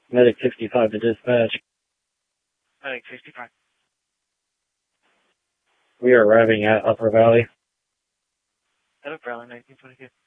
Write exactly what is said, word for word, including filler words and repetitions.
Medic sixty-five to dispatch. Medic sixty-five. We are arriving at Upper Valley. At Upper Valley, nineteen twenty-two.